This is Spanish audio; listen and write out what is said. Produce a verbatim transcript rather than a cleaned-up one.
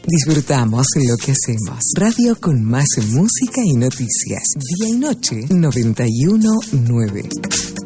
Disfrutamos lo que hacemos. Radio con más música y noticias. Día y noche, noventa y uno punto nueve.